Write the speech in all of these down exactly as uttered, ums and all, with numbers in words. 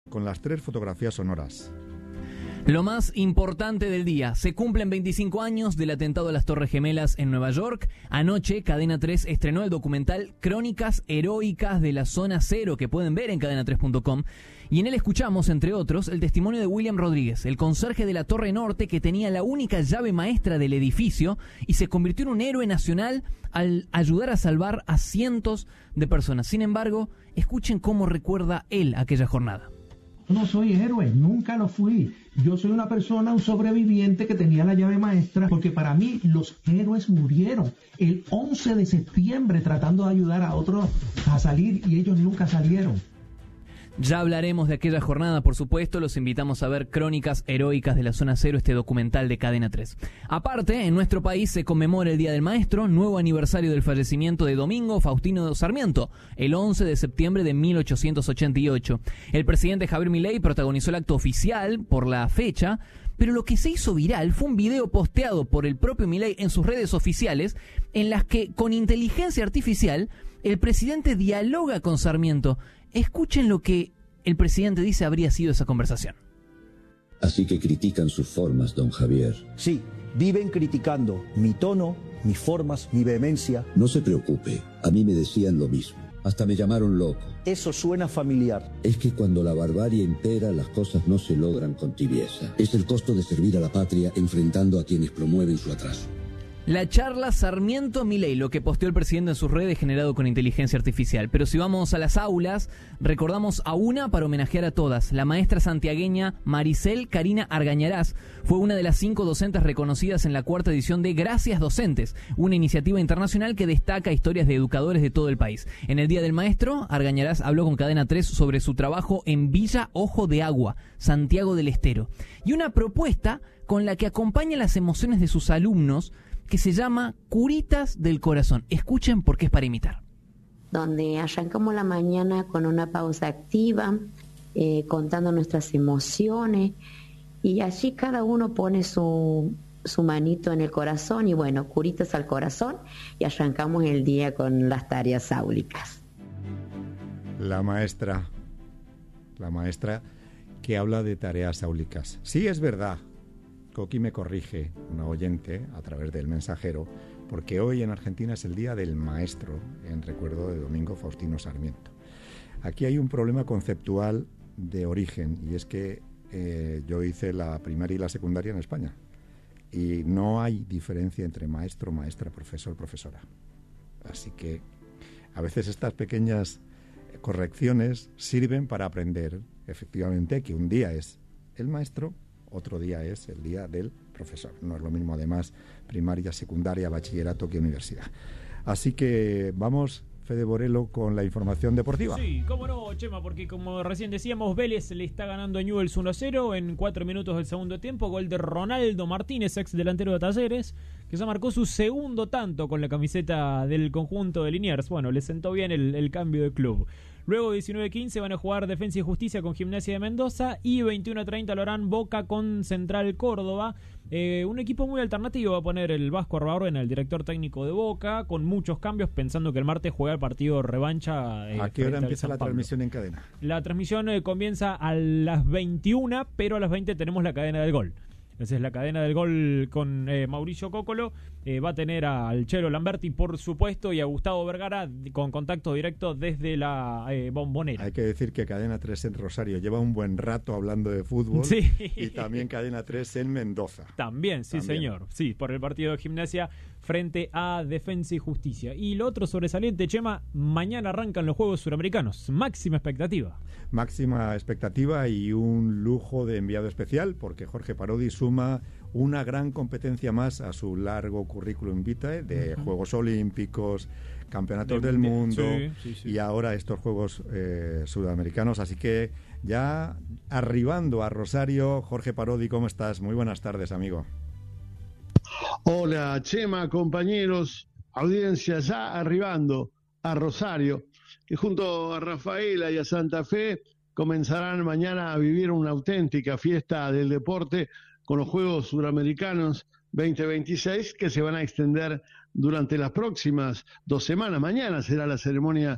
con las tres fotografías sonoras. Lo más importante del día, se cumplen veinticinco años del atentado a las Torres Gemelas en Nueva York. Anoche, Cadena tres estrenó el documental Crónicas Heroicas de la Zona Cero, que pueden ver en cadena tres punto com. Y en él escuchamos, entre otros, el testimonio de William Rodríguez, el conserje de la Torre Norte que tenía la única llave maestra del edificio y se convirtió en un héroe nacional al ayudar a salvar a cientos de personas. Sin embargo, escuchen cómo recuerda él aquella jornada. No soy héroe, nunca lo fui. Yo soy una persona, un sobreviviente que tenía la llave maestra, porque para mí los héroes murieron el once de septiembre tratando de ayudar a otros a salir y ellos nunca salieron. Ya hablaremos de aquella jornada, por supuesto. Los invitamos a ver Crónicas Heroicas de la Zona Cero, este documental de Cadena tres. Aparte, en nuestro país se conmemora el Día del Maestro, nuevo aniversario del fallecimiento de Domingo Faustino Sarmiento, el once de septiembre de mil ochocientos ochenta y ocho. El presidente Javier Milei protagonizó el acto oficial por la fecha, pero lo que se hizo viral fue un video posteado por el propio Milei en sus redes oficiales, en las que, con inteligencia artificial, el presidente dialoga con Sarmiento. Escuchen lo que el presidente dice habría sido esa conversación. Así que critican sus formas, don Javier. Sí, viven criticando mi tono, mis formas, mi vehemencia. No se preocupe, a mí me decían lo mismo. Hasta me llamaron loco. Eso suena familiar. Es que cuando la barbarie impera, las cosas no se logran con tibieza. Es el costo de servir a la patria enfrentando a quienes promueven su atraso. La charla Sarmiento-Milei, lo que posteó el presidente en sus redes generado con inteligencia artificial. Pero si vamos a las aulas, recordamos a una para homenajear a todas. La maestra santiagueña Maricel Karina Argañarás fue una de las cinco docentes reconocidas en la cuarta edición de Gracias Docentes, una iniciativa internacional que destaca historias de educadores de todo el país. En el Día del Maestro, Argañarás habló con Cadena tres sobre su trabajo en Villa Ojo de Agua, Santiago del Estero, y una propuesta con la que acompaña las emociones de sus alumnos, que se llama Curitas del Corazón. Escuchen porque es para imitar. Donde arrancamos la mañana con una pausa activa, eh, contando nuestras emociones, y allí cada uno pone su, su manito en el corazón y bueno, curitas al corazón, y arrancamos el día con las tareas áulicas. La maestra, la maestra que habla de tareas áulicas. Sí, es verdad. Coqui me corrige, una oyente, a través del mensajero, porque hoy en Argentina es el Día del Maestro, en recuerdo de Domingo Faustino Sarmiento. Aquí hay un problema conceptual de origen, y es que eh, yo hice la primaria y la secundaria en España, y no hay diferencia entre maestro, maestra, profesor, profesora. Así que a veces estas pequeñas correcciones sirven para aprender, efectivamente, que un día es el maestro, otro día es el día del profesor. No es lo mismo, además, primaria, secundaria, bachillerato que universidad. Así que vamos, Fede Borello, con la información deportiva. Sí, cómo no, Chema, porque como recién decíamos, Vélez le está ganando a Newell's uno a cero en cuatro minutos del segundo tiempo. Gol de Ronaldo Martínez, ex delantero de Talleres, que ya marcó su segundo tanto con la camiseta del conjunto de Liniers. Bueno, le sentó bien el, el cambio de club. Luego diecinueve quince van a jugar Defensa y Justicia con Gimnasia de Mendoza, y veintiuno treinta lo harán Boca con Central Córdoba. Eh, un equipo muy alternativo va a poner el Vasco Arbaurena, el director técnico de Boca, con muchos cambios, pensando que el martes juega el partido revancha. Eh, ¿A qué hora empieza la transmisión en cadena? La transmisión eh, comienza a las veintiuna, pero a las veinte tenemos la cadena del gol. Esa es la cadena del gol con eh, Mauricio Cócolo. Eh, va a tener al Chelo Lamberti, por supuesto, y a Gustavo Vergara con contacto directo desde la eh, Bombonera. Hay que decir que Cadena tres en Rosario lleva un buen rato hablando de fútbol. Sí. Y también Cadena tres en Mendoza. También, sí, también. Señor. Sí, por el partido de Gimnasia frente a Defensa y Justicia. Y lo otro sobresaliente, Chema, mañana arrancan los Juegos Suramericanos. Máxima expectativa. Máxima expectativa y un lujo de enviado especial, porque Jorge Parodi suma una gran competencia más a su largo currículum vitae de uh-huh. Juegos Olímpicos, Campeonatos de, del Mundo sí, sí, sí. y ahora estos Juegos eh, Sudamericanos. Así que ya arribando a Rosario, Jorge Parodi, ¿cómo estás? Muy buenas tardes, amigo. Hola, Chema, compañeros, audiencia, ya arribando a Rosario, que junto a Rafaela y a Santa Fe comenzarán mañana a vivir una auténtica fiesta del deporte con los Juegos Suramericanos veinte veintiséis, que se van a extender durante las próximas dos semanas. Mañana será la ceremonia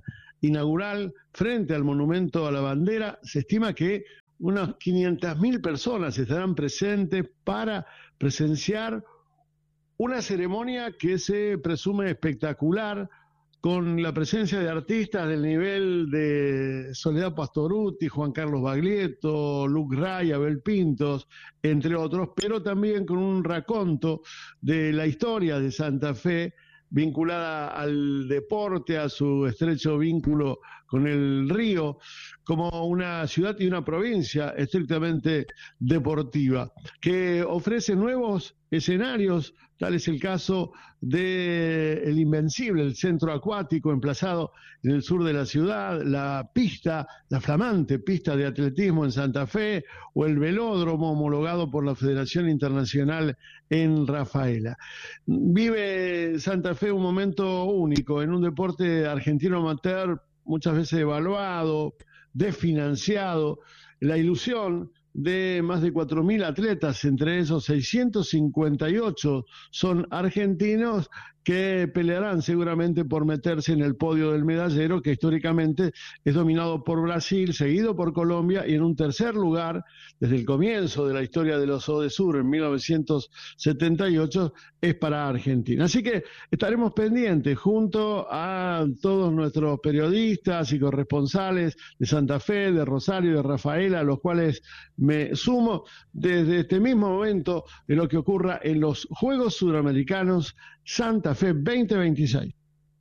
inaugural frente al Monumento a la Bandera. Se estima que unas quinientas mil personas estarán presentes para presenciar una ceremonia que se presume espectacular, con la presencia de artistas del nivel de Soledad Pastorutti, Juan Carlos Baglietto, Luc Ray, Abel Pintos, entre otros, pero también con un raconto de la historia de Santa Fe, vinculada al deporte, a su estrecho vínculo con el río, como una ciudad y una provincia estrictamente deportiva, que ofrece nuevos escenarios. Tal es el caso de El Invencible, el centro acuático emplazado en el sur de la ciudad, la pista, la flamante pista de atletismo en Santa Fe, o el velódromo homologado por la Federación Internacional en Rafaela. Vive Santa Fe un momento único en un deporte argentino amateur, muchas veces evaluado, desfinanciado, la ilusión de más de cuatro mil atletas, entre esos seiscientos cincuenta y ocho son argentinos, que pelearán seguramente por meterse en el podio del medallero, que históricamente es dominado por Brasil, seguido por Colombia, y en un tercer lugar, desde el comienzo de la historia de los ODESUR en mil novecientos setenta y ocho, es para Argentina. Así que estaremos pendientes junto a todos nuestros periodistas y corresponsales de Santa Fe, de Rosario, de Rafaela, a los cuales me sumo desde este mismo momento de lo que ocurra en los Juegos Suramericanos Santa Fe veinte veintiséis.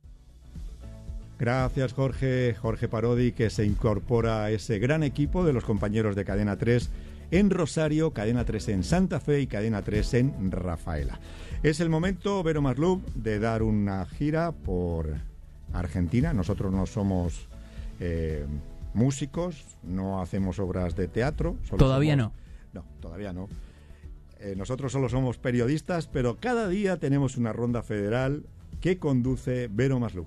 Gracias, Jorge. Jorge Parodi, que se incorpora a ese gran equipo de los compañeros de Cadena tres en Rosario, Cadena tres en Santa Fe y Cadena tres en Rafaela. Es el momento, Vero Maslub, de dar una gira por Argentina. Nosotros no somos eh, músicos, no hacemos obras de teatro. Todavía somos... no. No, todavía no. Eh, nosotros solo somos periodistas, pero cada día tenemos una ronda federal que conduce Vero Maslub.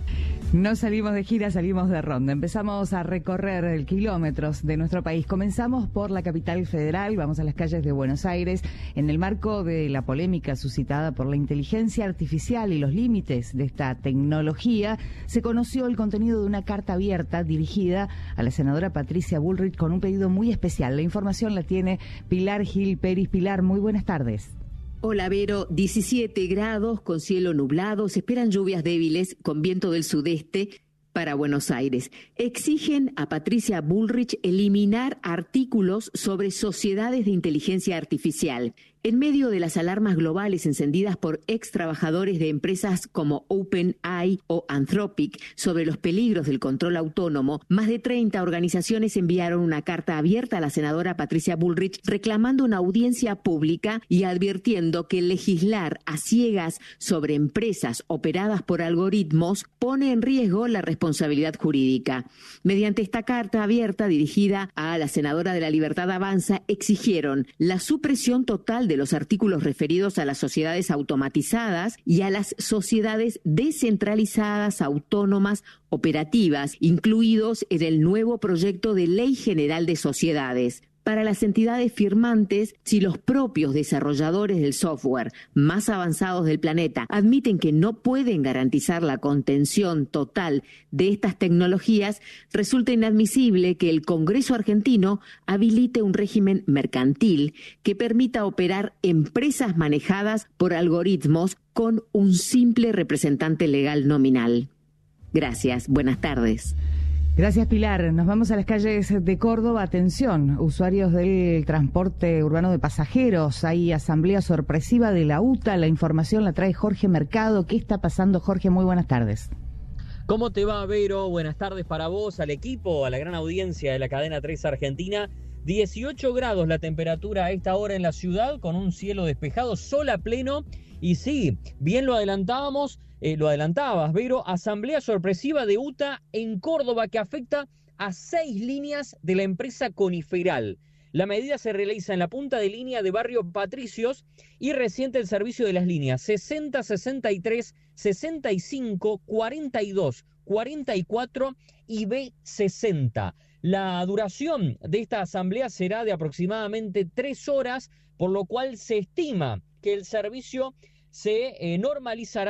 No salimos de gira, salimos de ronda. Empezamos a recorrer kilómetros de nuestro país. Comenzamos por la capital federal, vamos a las calles de Buenos Aires. En el marco de la polémica suscitada por la inteligencia artificial y los límites de esta tecnología, se conoció el contenido de una carta abierta dirigida a la senadora Patricia Bullrich con un pedido muy especial. La información la tiene Pilar Gil Peris. Pilar, muy buenas tardes. Hola, Vero. diecisiete grados con cielo nublado. Se esperan lluvias débiles con viento del sudeste para Buenos Aires. Exigen a Patricia Bullrich eliminar artículos sobre sociedades de inteligencia artificial. En medio de las alarmas globales encendidas por ex trabajadores de empresas como OpenAI o Anthropic sobre los peligros del control autónomo, más de treinta organizaciones enviaron una carta abierta a la senadora Patricia Bullrich reclamando una audiencia pública y advirtiendo que legislar a ciegas sobre empresas operadas por algoritmos pone en riesgo la responsabilidad jurídica. Mediante esta carta abierta dirigida a la senadora de la Libertad Avanza, exigieron la supresión total de los artículos referidos a las sociedades automatizadas y a las sociedades descentralizadas, autónomas, operativas, incluidos en el nuevo proyecto de Ley General de Sociedades. Para las entidades firmantes, si los propios desarrolladores del software más avanzados del planeta admiten que no pueden garantizar la contención total de estas tecnologías, resulta inadmisible que el Congreso argentino habilite un régimen mercantil que permita operar empresas manejadas por algoritmos con un simple representante legal nominal. Gracias. Buenas tardes. Gracias, Pilar. Nos vamos a las calles de Córdoba. Atención, usuarios del transporte urbano de pasajeros. Hay asamblea sorpresiva de la U T A. La información la trae Jorge Mercado. ¿Qué está pasando, Jorge? Muy buenas tardes. ¿Cómo te va, Vero? Buenas tardes para vos, al equipo, a la gran audiencia de la Cadena tres Argentina. dieciocho grados la temperatura a esta hora en la ciudad, con un cielo despejado, sol a pleno. Y sí, bien lo adelantábamos, eh, lo adelantabas, Vero, asamblea sorpresiva de U T A en Córdoba que afecta a seis líneas de la empresa Coniferal. La medida se realiza en la punta de línea de Barrio Patricios y resiente el servicio de las líneas sesenta, sesenta y tres, sesenta y cinco, cuarenta y dos, cuarenta y cuatro y B sesenta. La duración de esta asamblea será de aproximadamente tres horas, por lo cual se estima que el servicio se eh, normalizará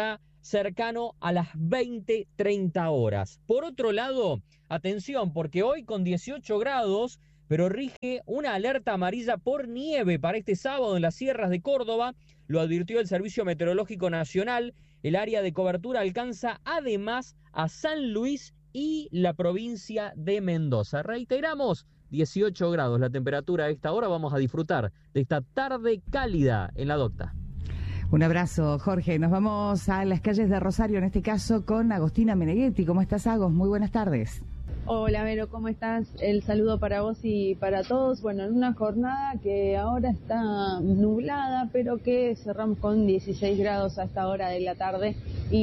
cercano a las veinte treinta horas. Por otro lado, atención, porque hoy con dieciocho grados, pero rige una alerta amarilla por nieve para este sábado en las sierras de Córdoba, lo advirtió el Servicio Meteorológico Nacional. El área de cobertura alcanza además a San Luis y la provincia de Mendoza. Reiteramos, dieciocho grados la temperatura a esta hora. Vamos a disfrutar de esta tarde cálida en la Docta. Un abrazo, Jorge. Nos vamos a las calles de Rosario, en este caso con Agostina Meneghetti. ¿Cómo estás, Agos? Muy buenas tardes. Hola, Vero, ¿cómo estás? El saludo para vos y para todos. Bueno, en una jornada que ahora está nublada, pero que cerramos con dieciséis grados a esta hora de la tarde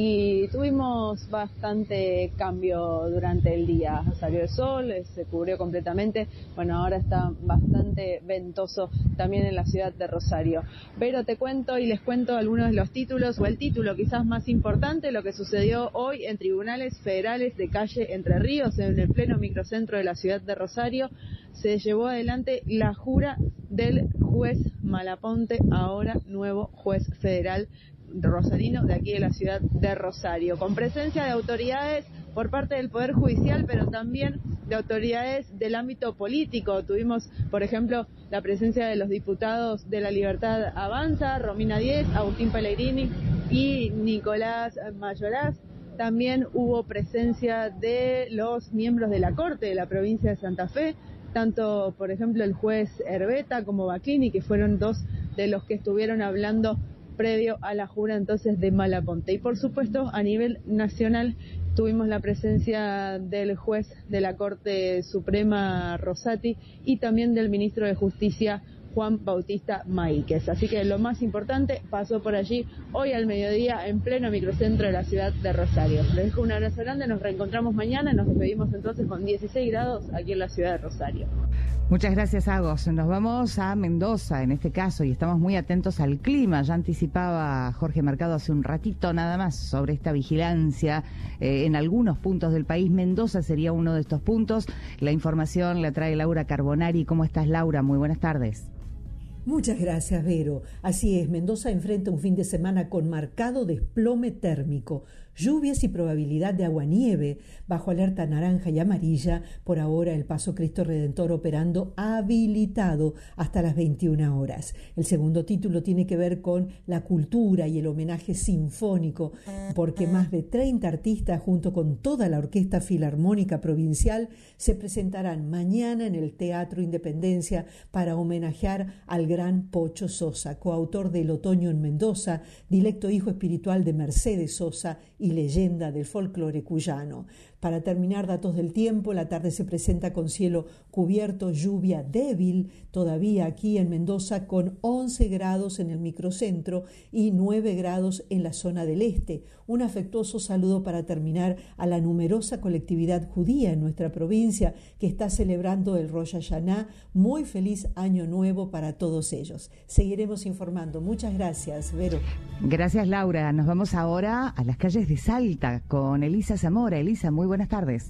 y tuvimos bastante cambio durante el día. Salió el sol, se cubrió completamente. Bueno, ahora está bastante ventoso también en la ciudad de Rosario. Pero te cuento y les cuento algunos de los títulos, o el título quizás más importante, lo que sucedió hoy en tribunales federales de calle Entre Ríos, en el pleno microcentro de la ciudad de Rosario. Se llevó adelante la jura del juez Malaponte, ahora nuevo juez federal rosarino de aquí de la ciudad de Rosario, con presencia de autoridades por parte del Poder Judicial, pero también de autoridades del ámbito político. Tuvimos, por ejemplo, la presencia de los diputados de La Libertad Avanza, Romina Díez, Agustín Pellegrini y Nicolás Mayoraz. También hubo presencia de los miembros de la Corte de la provincia de Santa Fe, tanto, por ejemplo, el juez Herbeta como Bacchini, que fueron dos de los que estuvieron hablando previo a la jura entonces de Malaponte. Y por supuesto, a nivel nacional, tuvimos la presencia del juez de la Corte Suprema Rosati y también del ministro de Justicia Juan Bautista Maíquez. Así que lo más importante pasó por allí hoy al mediodía en pleno microcentro de la ciudad de Rosario. Les dejo un abrazo grande, nos reencontramos mañana y nos despedimos entonces con dieciséis grados aquí en la ciudad de Rosario. Muchas gracias, Agos. Nos vamos a Mendoza en este caso y estamos muy atentos al clima. Ya anticipaba Jorge Mercado hace un ratito nada más sobre esta vigilancia eh, en algunos puntos del país. Mendoza sería uno de estos puntos. La información la trae Laura Carbonari. ¿Cómo estás, Laura? Muy buenas tardes. Muchas gracias, Vero. Así es, Mendoza enfrenta un fin de semana con marcado desplome térmico, lluvias y probabilidad de aguanieve, bajo alerta naranja y amarilla. Por ahora el Paso Cristo Redentor operando habilitado hasta las veintiuna horas. El segundo título tiene que ver con la cultura y el homenaje sinfónico, porque más de treinta artistas junto con toda la Orquesta Filarmónica Provincial se presentarán mañana en el Teatro Independencia para homenajear al gran Pocho Sosa, coautor del Otoño en Mendoza, dilecto hijo espiritual de Mercedes Sosa y leyenda del folclore cuyano. Para terminar, datos del tiempo, la tarde se presenta con cielo cubierto, lluvia débil todavía aquí en Mendoza, con once grados en el microcentro y nueve grados en la zona del este. Un afectuoso saludo para terminar a la numerosa colectividad judía en nuestra provincia que está celebrando el Rosh Hashanah. Muy feliz año nuevo para todos ellos. Seguiremos informando. Muchas gracias, Vero. Gracias, Laura. Nos vamos ahora a las calles de Salta con Elisa Zamora. Elisa, muy buenas tardes.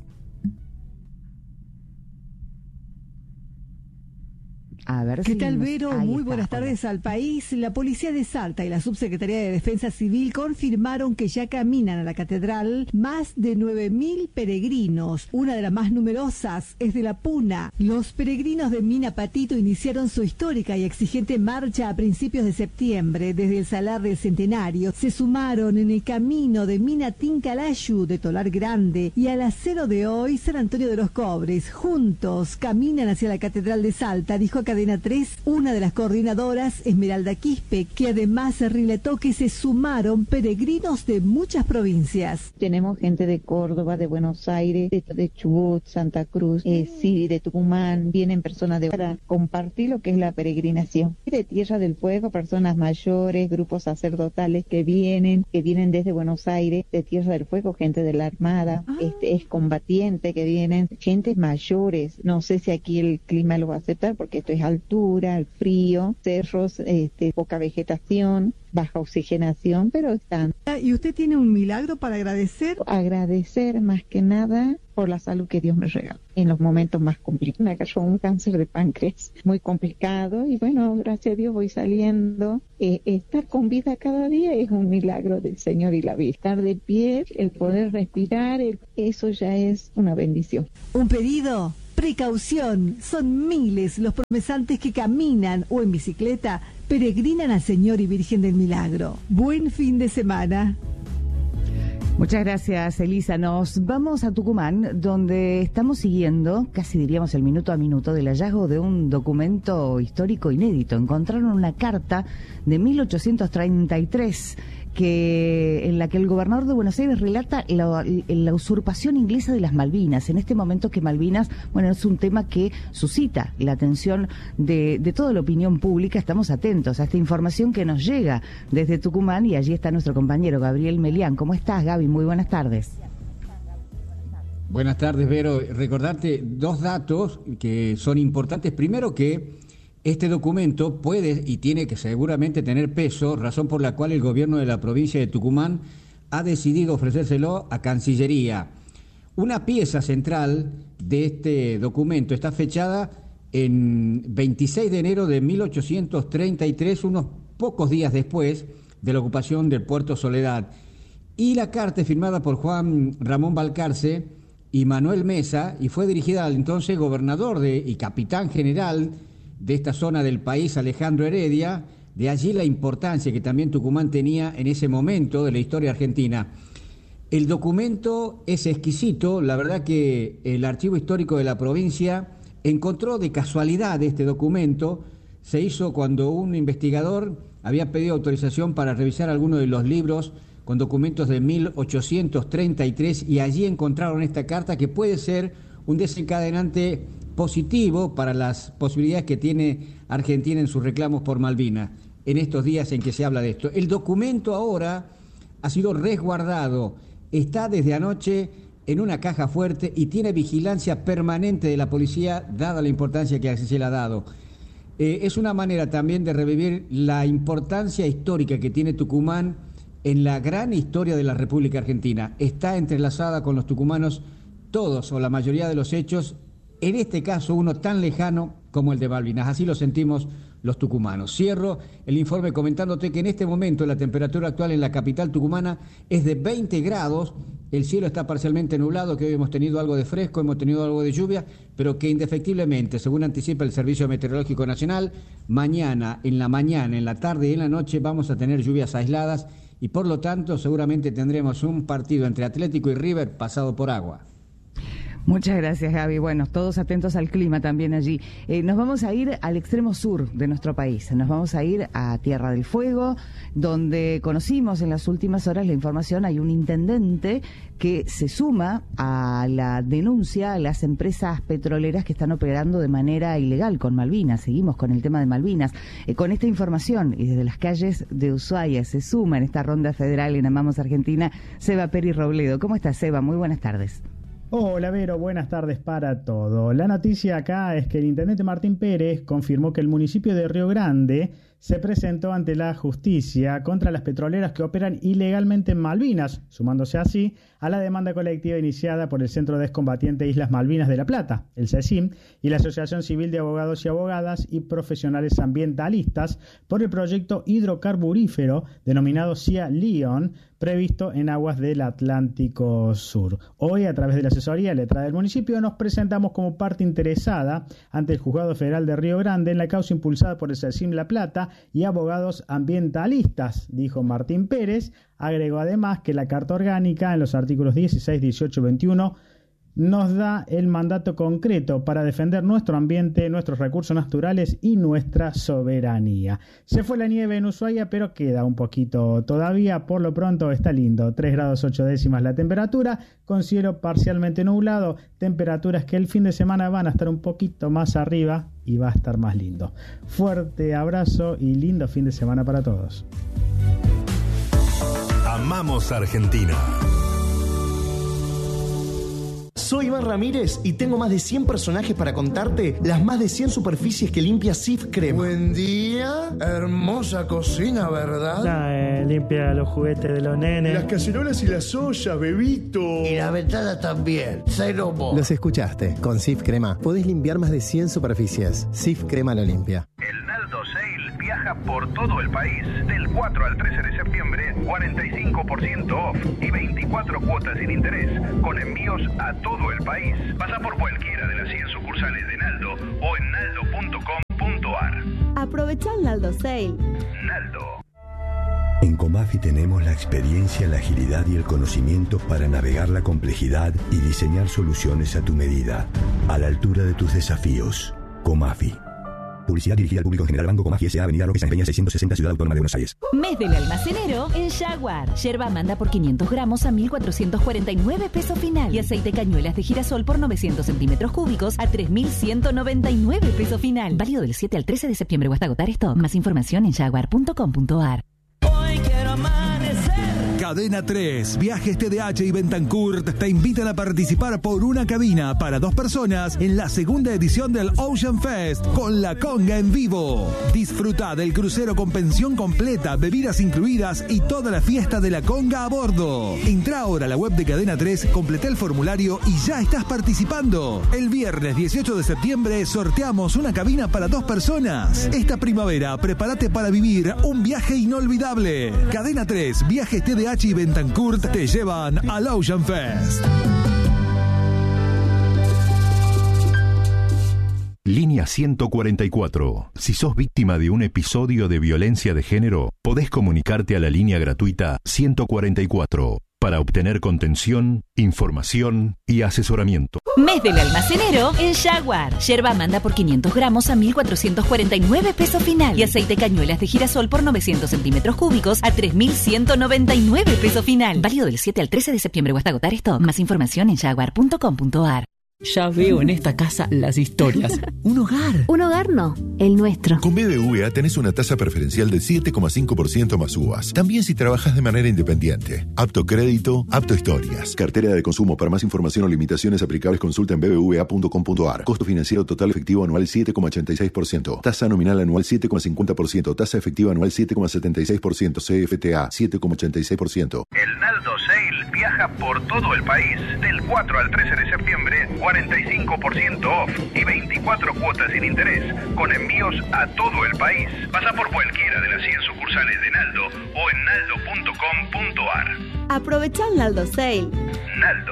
A ver ¿Qué si tal, nos... Vero? Ahí Muy está, buenas tardes hola. al país. La Policía de Salta y la Subsecretaría de Defensa Civil confirmaron que ya caminan a la catedral más de nueve mil peregrinos. Una de las más numerosas es de La Puna. Los peregrinos de Mina Patito iniciaron su histórica y exigente marcha a principios de septiembre. Desde el Salar del Centenario se sumaron en el camino de Mina Tincalayu de Tolar Grande y al acero de hoy San Antonio de los Cobres. Juntos caminan hacia la catedral de Salta, dijo acá Cadena tres, una de las coordinadoras, Esmeralda Quispe, que además se relató que se sumaron peregrinos de muchas provincias. Tenemos gente de Córdoba, de Buenos Aires, de, de Chubut, Santa Cruz, eh, sí, de Tucumán, vienen personas de para compartir lo que es la peregrinación. De Tierra del Fuego, personas mayores, grupos sacerdotales que vienen, que vienen desde Buenos Aires, de Tierra del Fuego, gente de la Armada, ah. este es combatiente que vienen, gente mayores. No sé si aquí el clima lo va a aceptar porque esto es es altura, el frío, cerros, este, poca vegetación, baja oxigenación, pero están. ¿Y usted tiene un milagro para agradecer? Agradecer más que nada por la salud que Dios me regaló en los momentos más complicados. Me cayó un cáncer de páncreas muy complicado y bueno, gracias a Dios voy saliendo. Eh, estar con vida cada día es un milagro del Señor y la vida. Estar de pie, el poder respirar, el, eso ya es una bendición. Un pedido, precaución, son miles los promesantes que caminan o en bicicleta peregrinan al Señor y Virgen del Milagro. Buen fin de semana. Muchas gracias, Elisa. Nos vamos a Tucumán, donde estamos siguiendo, casi diríamos el minuto a minuto, del hallazgo de un documento histórico inédito. Encontraron una carta de mil ochocientos treinta y tres que en la que el gobernador de Buenos Aires relata la, la usurpación inglesa de las Malvinas. En este momento que Malvinas, bueno, es un tema que suscita la atención de, de toda la opinión pública. Estamos atentos a esta información que nos llega desde Tucumán y allí está nuestro compañero Gabriel Melián. ¿Cómo estás, Gaby? Muy buenas tardes. Buenas tardes, Vero. Recordarte dos datos que son importantes. Primero, que este documento puede y tiene que seguramente tener peso, razón por la cual el gobierno de la provincia de Tucumán ha decidido ofrecérselo a Cancillería. Una pieza central de este documento está fechada en veintiséis de enero de mil ochocientos treinta y tres, unos pocos días después de la ocupación del Puerto Soledad. Y la carta es firmada por Juan Ramón Balcarce y Manuel Mesa y fue dirigida al entonces gobernador de, y capitán general de esta zona del país, Alejandro Heredia. De allí la importancia que también Tucumán tenía en ese momento de la historia argentina. El documento es exquisito, la verdad que el Archivo Histórico de la provincia encontró de casualidad este documento. Se hizo cuando un investigador había pedido autorización para revisar algunos de los libros con documentos de mil ochocientos treinta y tres y allí encontraron esta carta que puede ser un desencadenante positivo para las posibilidades que tiene Argentina en sus reclamos por Malvinas, en estos días en que se habla de esto. El documento ahora ha sido resguardado, está desde anoche en una caja fuerte y tiene vigilancia permanente de la policía, dada la importancia que se le ha dado. Eh, es una manera también de revivir la importancia histórica que tiene Tucumán en la gran historia de la República Argentina. Está entrelazada con los tucumanos todos o la mayoría de los hechos, en este caso uno tan lejano como el de Malvinas. Así lo sentimos los tucumanos. Cierro el informe comentándote que en este momento la temperatura actual en la capital tucumana es de veinte grados, el cielo está parcialmente nublado, que hoy hemos tenido algo de fresco, hemos tenido algo de lluvia, pero que indefectiblemente, según anticipa el Servicio Meteorológico Nacional, mañana, en la mañana, en la tarde y en la noche vamos a tener lluvias aisladas y por lo tanto seguramente tendremos un partido entre Atlético y River pasado por agua. Muchas gracias, Gaby. Bueno, todos atentos al clima también allí. Eh, nos vamos a ir al extremo sur de nuestro país. Nos vamos a ir a Tierra del Fuego, donde conocimos en las últimas horas la información. Hay un intendente que se suma a la denuncia a las empresas petroleras que están operando de manera ilegal con Malvinas. Seguimos con el tema de Malvinas. Eh, con esta información y desde las calles de Ushuaia se suma en esta ronda federal en Amamos Argentina, Seba Peri Robledo. ¿Cómo estás, Seba? Muy buenas tardes. Hola Vero, buenas tardes para todo. La noticia acá es que el intendente Martín Pérez confirmó que el municipio de Río Grande se presentó ante la justicia contra las petroleras que operan ilegalmente en Malvinas, sumándose así a la demanda colectiva iniciada por el Centro de Excombatiente Islas Malvinas de La Plata, el CECIM, y la Asociación Civil de Abogados y Abogadas y Profesionales Ambientalistas por el proyecto hidrocarburífero denominado Cia León, previsto en aguas del Atlántico Sur. Hoy, a través de la asesoría letrada del municipio, nos presentamos como parte interesada ante el Juzgado Federal de Río Grande en la causa impulsada por el CECIM La Plata y abogados ambientalistas, dijo Martín Pérez. Agregó además que la Carta Orgánica, en los artículos dieciséis, dieciocho, veintiuno, nos da el mandato concreto para defender nuestro ambiente, nuestros recursos naturales y nuestra soberanía. Se fue la nieve en Ushuaia, pero queda un poquito todavía. Por lo pronto está lindo, tres grados ocho décimas la temperatura, con cielo parcialmente nublado, temperaturas que el fin de semana van a estar un poquito más arriba y va a estar más lindo. Fuerte abrazo y lindo fin de semana para todos. Amamos Argentina. soy Iván Ramírez y tengo más de cien personajes para contarte las más de cien superficies que limpia Cif Crema. Buen día, hermosa cocina, ¿verdad? Nah, eh, limpia los juguetes de los nenes. Las cacerolas y las ollas, bebito. Y la ventana también, cero mo. Los escuchaste, con Cif Crema podés limpiar más de cien superficies. Cif Crema lo limpia. El Naldo Sale viaja por todo el país. Del cuatro al trece de septiembre, cuarenta y cinco por ciento off y veinticuatro cuotas sin interés, con envíos a todo el país. Pasa por cualquiera de las cien sucursales de Naldo o en naldo punto com punto ar. Aprovecha el Naldo Sale. Naldo. En Comafi tenemos la experiencia, la agilidad y el conocimiento para navegar la complejidad y diseñar soluciones a tu medida, a la altura de tus desafíos. Comafi. Publicidad dirigida al público en general. Banco Comafi S A. Avenida López San Peña seiscientos sesenta, Ciudad Autónoma de Buenos Aires. Mes del almacenero en Jaguar. Yerba manda por quinientos gramos a mil cuatrocientos cuarenta y nueve pesos final. Y aceite cañuelas de girasol por novecientos centímetros cúbicos a tres mil ciento noventa y nueve pesos final. Válido del siete al trece de septiembre o hasta agotar stock. Más información en jaguar punto com punto ar. Hoy quiero amanecer. Cadena tres, Viajes T D H y Bentancourt te invitan a participar por una cabina para dos personas en la segunda edición del Ocean Fest con la conga en vivo. Disfruta del crucero con pensión completa, bebidas incluidas y toda la fiesta de la conga a bordo. Entra ahora a la web de Cadena tres, completa el formulario y ya estás participando. El viernes dieciocho de septiembre sorteamos una cabina para dos personas. Esta primavera prepárate para vivir un viaje inolvidable. Cadena tres, Viajes T D H y Bentancourt te llevan al Ocean Fest. Línea ciento cuarenta y cuatro. Si sos víctima de un episodio de violencia de género, podés comunicarte a la línea gratuita ciento cuarenta y cuatro para obtener contención, información y asesoramiento. Mes del almacenero en Jaguar. Yerba manda por quinientos gramos a mil cuatrocientos cuarenta y nueve pesos final. Y aceite cañuelas de girasol por novecientos centímetros cúbicos a tres mil ciento noventa y nueve pesos final. Válido del siete al trece de septiembre o hasta agotar stock. Más información en jaguar punto com punto ar. Ya veo en esta casa las historias. Un hogar. Un hogar no, el nuestro. Con B B V A tenés una tasa preferencial del siete coma cinco por ciento más U V As. También si trabajas de manera independiente. Apto crédito, apto historias. Cartera de consumo. Para más información o limitaciones aplicables consulta en b b v a punto com punto ar. Costo financiero total efectivo anual siete coma ochenta y seis por ciento. Tasa nominal anual siete coma cincuenta por ciento. Tasa efectiva anual siete coma setenta y seis por ciento. C F T A siete coma ochenta y seis por ciento. El Naldo Sale viaja por todo el país. Del cuatro al trece de septiembre, cuarenta y cinco por ciento off y veinticuatro cuotas sin interés, con envíos a todo el país. Pasa por cualquiera de las cien sucursales de Naldo o en naldo punto com punto ar. Aprovecha el Naldo Sale. Naldo.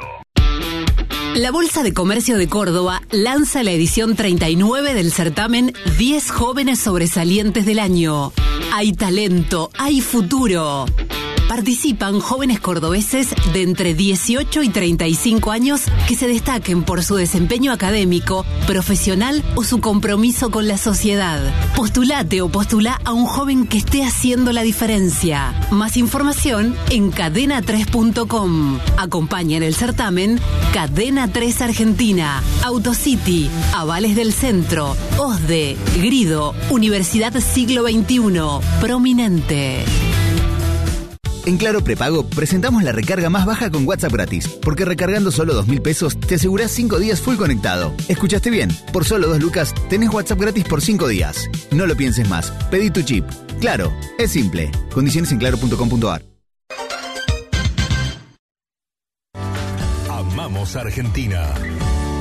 La Bolsa de Comercio de Córdoba lanza la edición treinta y nueve del certamen diez jóvenes sobresalientes del año. Hay talento, hay futuro. Participan jóvenes cordobeses de entre dieciocho y treinta y cinco años que se destaquen por su desempeño académico, profesional o su compromiso con la sociedad. Postulate o postula a un joven que esté haciendo la diferencia. Más información en cadena tres punto com. Acompaña en el certamen Cadena tres Argentina, Autocity, Avales del Centro, O S D E, Grido, Universidad Siglo veintiuno, Prominente. En Claro Prepago presentamos la recarga más baja con WhatsApp gratis, porque recargando solo dos mil pesos te asegurás cinco días full conectado. ¿Escuchaste bien? Por solo dos lucas tenés WhatsApp gratis por cinco días. No lo pienses más, pedí tu chip. Claro, es simple. Condiciones en claro punto com punto ar. Amamos Argentina.